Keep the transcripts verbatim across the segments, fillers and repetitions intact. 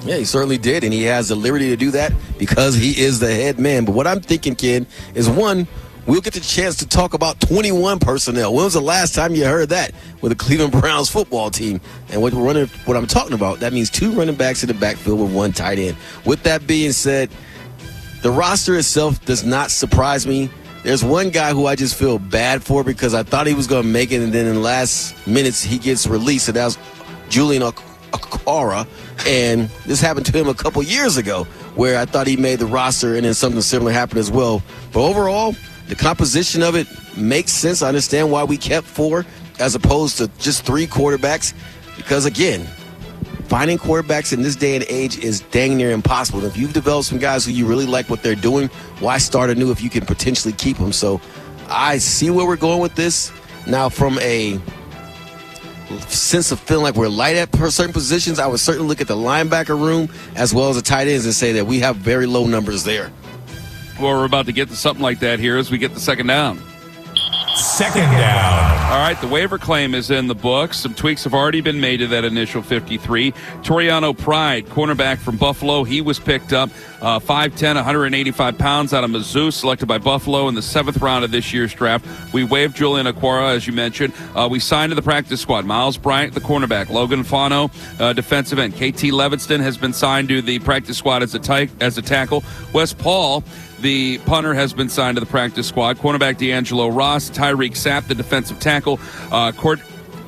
Yeah, he certainly did, and he has the liberty to do that because he is the head man. But what I'm thinking, Ken, is one, we'll get the chance to talk about twenty-one personnel. When was the last time you heard that with the Cleveland Browns football team? And what, we're running, what I'm talking about, that means two running backs in the backfield with one tight end. With that being said, the roster itself does not surprise me. There's one guy who I just feel bad for because I thought he was going to make it, and then in the last minutes he gets released, and that was Julian Okwara. And this happened to him a couple years ago where I thought he made the roster, and then something similar happened as well. But overall, the composition of it makes sense. I understand why we kept four as opposed to just three quarterbacks because, again, finding quarterbacks in this day and age is dang near impossible. And if you've developed some guys who you really like what they're doing, why start anew if you can potentially keep them? So I see where we're going with this. Now, from a sense of feeling like we're light at certain positions, I would certainly look at the linebacker room as well as the tight ends and say that we have very low numbers there. Well, we're about to get to something like that here as we get the second down. Second down. All right, the waiver claim is in the books. Some tweaks have already been made to that initial fifty-three. Toriano Pride, cornerback from Buffalo, he was picked up, uh, five ten, one hundred eighty-five pounds out of Mizzou, selected by Buffalo in the seventh round of this year's draft. We waived Julian Okwara, as you mentioned. Uh, we signed to the practice squad Miles Bryant, the cornerback. Logan Fano, uh, defensive end. K T Levinston has been signed to the practice squad as a, ty- as a tackle. Wes Paul, the punter, has been signed to the practice squad. Cornerback D'Angelo Ross, Tyreek Sapp, the defensive tackle. Uh, Cord-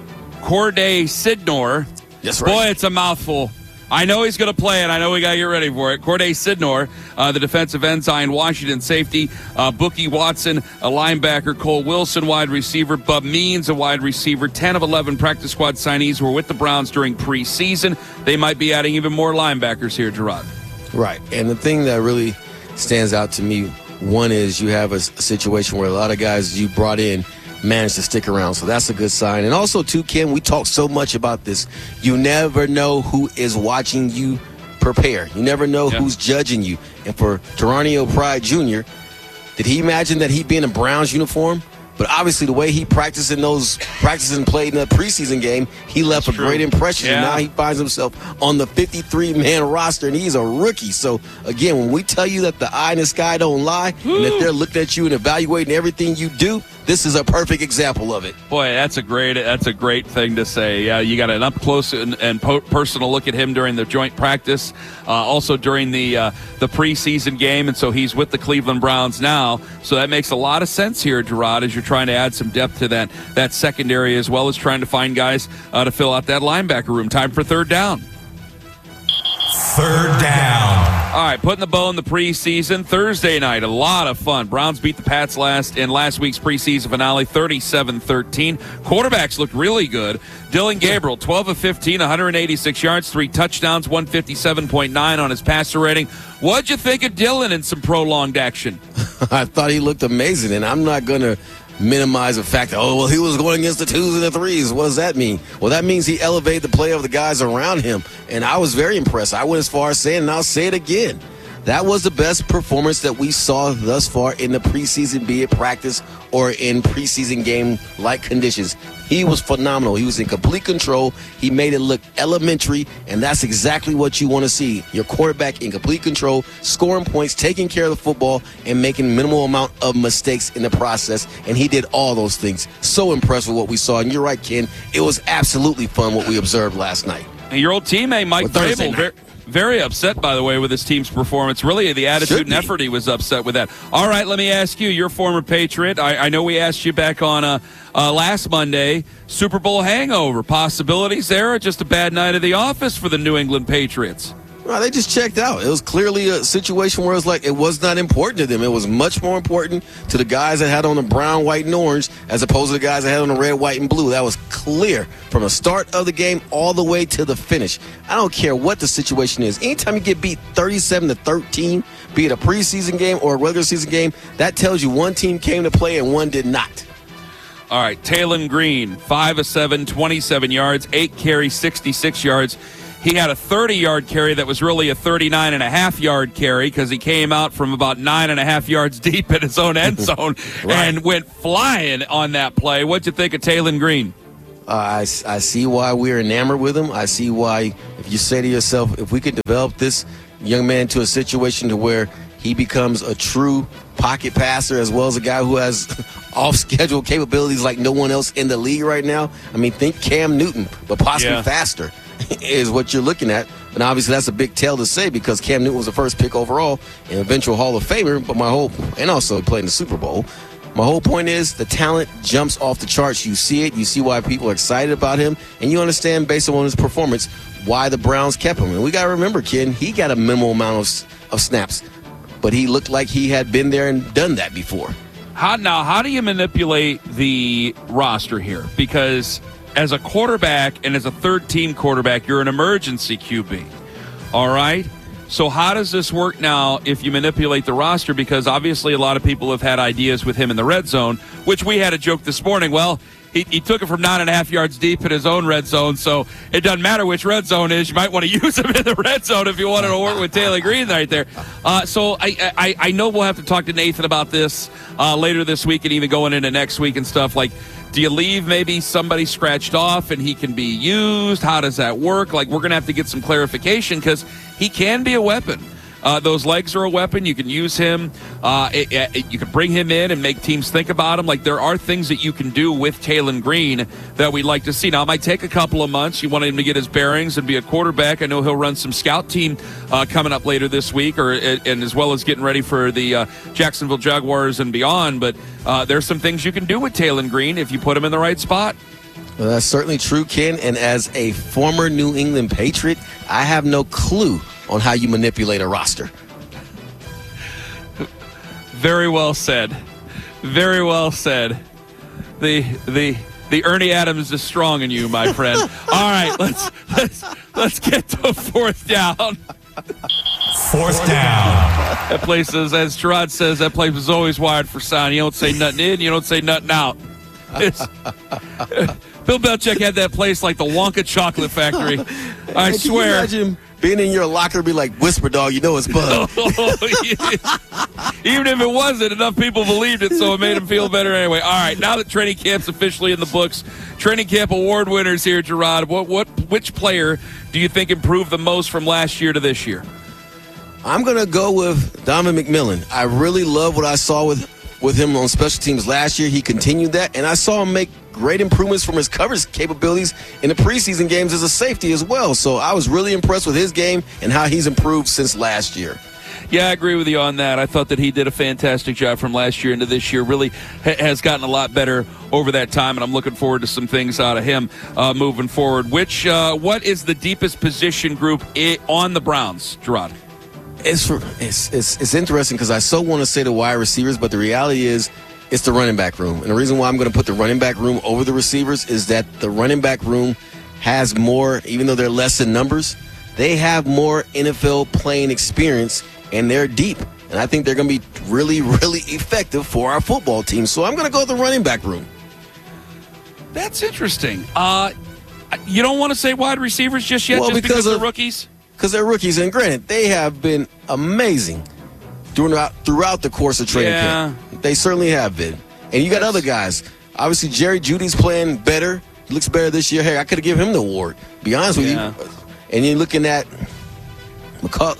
Corday Sidnor. That's right. Boy, it's a mouthful. I know he's going to play it. I know we got to get ready for it. Corday Sidnor, uh, the defensive end, Zion Washington, safety. Uh, Bookie Watson, a linebacker. Cole Wilson, wide receiver. Bub Means, a wide receiver. ten of eleven practice squad signees were with the Browns during preseason. They might be adding even more linebackers here, Gerard. Right. And the thing that really stands out to me, one is you have a, a situation where a lot of guys you brought in managed to stick around, so that's a good sign. And also, too, Ken, we talk so much about this. You never know who is watching you prepare. You never know yeah. who's judging you. And for Toriano Pride Junior, did he imagine that he'd be in a Browns uniform? But obviously, the way he practiced in those practices and played in the preseason game, he left That's a true. great impression. Yeah. And now he finds himself on the fifty-three man roster, and he's a rookie. So, again, when we tell you that the eye in the sky don't lie, Woo. and that they're looking at you and evaluating everything you do, this is a perfect example of it. Boy, that's a great that's a great thing to say. Yeah, you got an up close and, and po- personal look at him during the joint practice, uh, also during the uh, the preseason game, and so he's with the Cleveland Browns now. So that makes a lot of sense here, Gerard, as you're trying to add some depth to that that secondary as well as trying to find guys uh, to fill out that linebacker room. Time for third down. Third down. All right, putting the bow in the preseason. Thursday night, a lot of fun. Browns beat the Pats last in last week's preseason finale, thirty-seven thirteen. Quarterbacks looked really good. Dylan Gabriel, twelve of fifteen, one hundred eighty-six yards, three touchdowns, one fifty-seven point nine on his passer rating. What'd you think of Dylan in some prolonged action? I thought he looked amazing, and I'm not going to minimize the fact that, oh, well, he was going against the twos and the threes. What does that mean? Well, that means he elevated the play of the guys around him, and I was very impressed. I went as far as saying, and I'll say it again, that was the best performance that we saw thus far in the preseason, be it practice or in preseason game-like conditions. He was phenomenal. He was in complete control. He made it look elementary, and that's exactly what you want to see. Your quarterback in complete control, scoring points, taking care of the football, and making minimal amount of mistakes in the process, and he did all those things. So impressed with what we saw, and you're right, Ken. It was absolutely fun what we observed last night. And your old teammate, Mike Vrabel, very, very upset, by the way, with his team's performance. Really, the attitude and effort, he was upset with that. All right, let me ask you, you're a former Patriot. I, I know we asked you back on uh, uh, last Monday, Super Bowl hangover. Possibilities there, or just a bad night of the office for the New England Patriots? No, they just checked out. It was clearly a situation where it was like it was not important to them. It was much more important to the guys that had on the brown, white, and orange as opposed to the guys that had on the red, white, and blue. That was clear from the start of the game all the way to the finish. I don't care what the situation is. Anytime you get beat thirty-seven to thirteen, be it a preseason game or a regular season game, that tells you one team came to play and one did not. All right, Taylon Green, five of seven, twenty-seven yards, eight carries, sixty-six yards. He had a thirty-yard carry that was really a thirty-nine and a half yard carry because he came out from about nine and a half yards deep in his own end zone right. and went flying on that play. What'd you think of Taylon Green? Uh, I, I see why we're enamored with him. I see why, if you say to yourself, if we could develop this young man to a situation to where he becomes a true pocket passer as well as a guy who has off-schedule capabilities like no one else in the league right now. I mean, think Cam Newton, but possibly Yeah. faster is what you're looking at. And obviously that's a big tell to say because Cam Newton was the first pick overall and eventual Hall of Famer, but my whole and also played in the Super Bowl. My whole point is the talent jumps off the charts. You see it. You see why people are excited about him. And you understand, based on his performance, why the Browns kept him. And we got to remember, Ken, he got a minimal amount of, of snaps. But he looked like he had been there and done that before. How, now, how do you manipulate the roster here? Because as a quarterback and as a third-team quarterback, you're an emergency Q B. All right? So how does this work now if you manipulate the roster? Because obviously a lot of people have had ideas with him in the red zone, which we had a joke this morning. Well, he, he took it from nine and a half yards deep in his own red zone, so it doesn't matter which red zone is. You might want to use him in the red zone if you wanted to work with Taylor Green right there. Uh, so I, I I know we'll have to talk to Nathan about this uh, later this week and even going into next week and stuff. Like, do you leave maybe somebody scratched off and he can be used? How does that work? Like, we're going to have to get some clarification because he can be a weapon. Uh, those legs are a weapon. You can use him. Uh, it, it, you can bring him in and make teams think about him. Like, there are things that you can do with Taylor Green that we'd like to see. Now, it might take a couple of months. You want him to get his bearings and be a quarterback. I know he'll run some scout team uh, coming up later this week, or and as well as getting ready for the uh, Jacksonville Jaguars and beyond. But uh, there's some things you can do with Taylor Green if you put him in the right spot. Well, that's certainly true, Ken. And as a former New England Patriot, I have no clue on how you manipulate a roster. Very well said. Very well said. The the the Ernie Adams is strong in you, my friend. All right, let's let's let's get to fourth down. Fourth down. That place is, as Gerard says, that place is always wired for sound. You don't say nothing in, you don't say nothing out. It's, Bill Belichick had that place like the Wonka Chocolate Factory. I Can swear. you imagine being in your locker, be like, whisper, dog, you know it's Bud. Oh, yeah. Even if it wasn't, enough people believed it, so it made him feel better anyway. All right, now that training camp's officially in the books, training camp award winners here, Gerard. What, what, which player do you think improved the most from last year to this year? I'm going to go with Donovan McMillan. I really love what I saw with, with him on special teams last year. He continued that, and I saw him make great improvements from his coverage capabilities in the preseason games as a safety as well. So I was really impressed with his game and how he's improved since last year. Yeah, I agree with you on that. I thought that he did a fantastic job from last year into this year. Really ha- has gotten a lot better over that time, and I'm looking forward to some things out of him uh, moving forward. Which, uh, what is the deepest position group I- on the Browns, Gerard? It's, for, it's, it's, it's interesting because I so want to say the wide receivers, but the reality is it's the running back room. And the reason why I'm going to put the running back room over the receivers is that the running back room has more, even though they're less in numbers, they have more N F L playing experience, and they're deep. And I think they're going to be really, really effective for our football team. So I'm going to go with the running back room. That's interesting. Uh, you don't want to say wide receivers just yet, Well, just because because they're of- rookies? Because they're rookies, and granted, they have been amazing throughout, throughout the course of training Yeah. camp. They certainly have been. And you got other guys. Obviously, Jerry Judy's playing better. He looks better this year. Hey, I could have given him the award. Be honest with Yeah. you. And you're looking at McCall-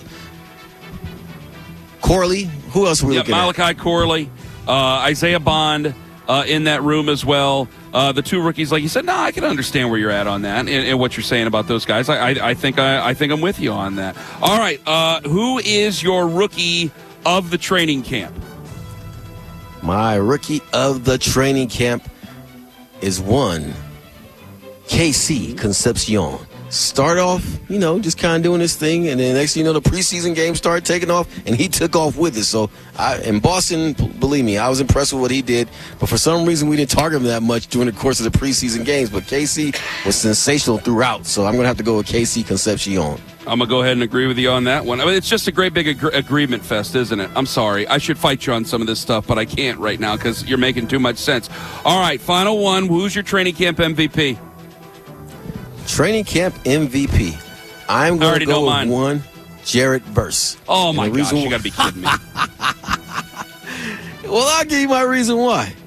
Corley. Who else are we Yeah, looking at? Malachi Corley, uh, Isaiah Bond uh, in that room as well. Uh, the two rookies, like you said, no, I can understand where you're at on that and, and what you're saying about those guys. I, I, I think I, I think I'm with you on that. All right, uh, who is your rookie of the training camp? My rookie of the training camp is one K C Concepcion. Start off, you know, just kind of doing his thing, and then next thing you know, the preseason games started taking off, and he took off with it. So, I, in Boston, believe me, I was impressed with what he did, but for some reason, we didn't target him that much during the course of the preseason games. But K C was sensational throughout, so I'm going to have to go with K C Concepcion. I'm going to go ahead and agree with you on that one. I mean, it's just a great big ag- agreement fest, isn't it? I'm sorry. I should fight you on some of this stuff, but I can't right now because you're making too much sense. All right, final one. Who's your training camp M V P? Training camp M V P. I'm I going already to go know with mine. one Jarrett Burse. Oh, And my the gosh. reason You got to be kidding me. Well, I'll give you my reason why.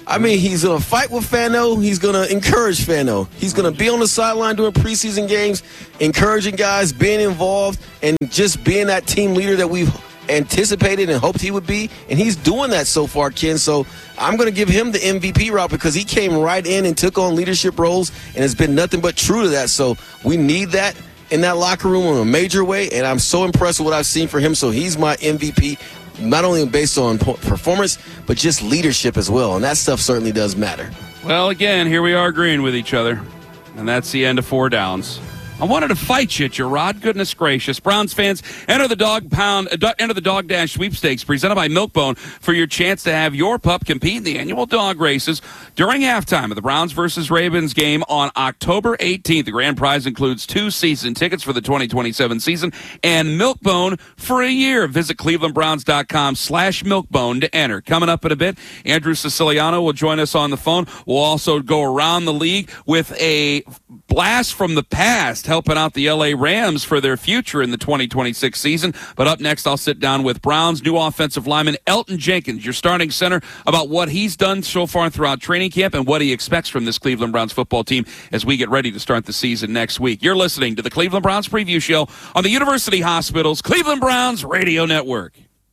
I mean, he's going to fight with Fano. He's going to encourage Fano. He's going to be on the sideline doing preseason games, encouraging guys, being involved, and just being that team leader that we've anticipated and hoped he would be. And he's doing that so far, Ken. So I'm going to give him the M V P route because he came right in and took on leadership roles and has been nothing but true to that. So we need that in that locker room in a major way, and I'm so impressed with what I've seen for him. So he's my M V P. Not only based on performance, but just leadership as well. And that stuff certainly does matter. Well, again, here we are agreeing with each other. And that's the end of four downs. I wanted to fight you, Gerard. Goodness gracious. Browns fans, enter the dog pound, uh, enter the Dog Dash sweepstakes presented by Milk-Bone for your chance to have your pup compete in the annual dog races during halftime of the Browns versus Ravens game on October eighteenth. The grand prize includes two season tickets for the twenty twenty-seven season and Milk-Bone for a year. Visit clevelandbrowns.com slash Milk-Bone to enter. Coming up in a bit, Andrew Siciliano will join us on the phone. We'll also go around the league with a blast from the past, helping out the L A Rams for their future in the twenty twenty-six season. But up next, I'll sit down with Browns' new offensive lineman, Elgton Jenkins, your starting center, about what he's done so far throughout training camp and what he expects from this Cleveland Browns football team as we get ready to start the season next week. You're listening to the Cleveland Browns Preview Show on the University Hospital's Cleveland Browns Radio Network.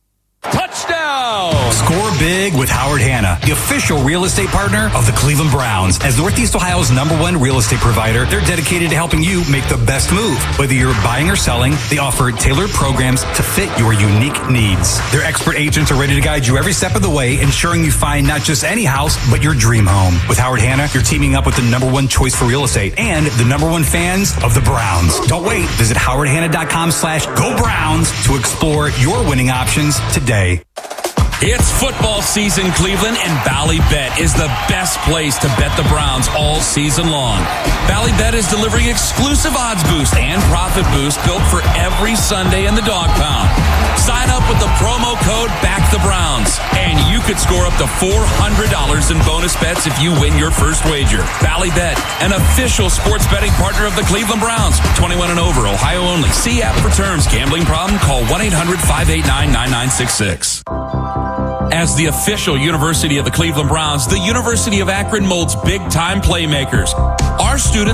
Touchdown! Score big with Howard Hanna, the official real estate partner of the Cleveland Browns. As Northeast Ohio's number one real estate provider, they're dedicated to helping you make the best move. Whether you're buying or selling, they offer tailored programs to fit your unique needs. Their expert agents are ready to guide you every step of the way, ensuring you find not just any house, but your dream home. With Howard Hanna, you're teaming up with the number one choice for real estate and the number one fans of the Browns. Don't wait. Visit howardhanna.com slash go Browns to explore your winning options today. It's football season, Cleveland, and Ballybet is the best place to bet the Browns all season long. Ballybet is delivering exclusive odds boost and profit boost built for every Sunday in the dog pound. Sign up with the promo code BACKTHEBROWNS, and you could score up to four hundred dollars in bonus bets if you win your first wager. Ballybet, an official sports betting partner of the Cleveland Browns. twenty-one and over, Ohio only. See app for terms. Gambling problem? Call one eight hundred five eight nine nine nine six six. As the official university of the Cleveland Browns, the University of Akron molds big-time playmakers. Our students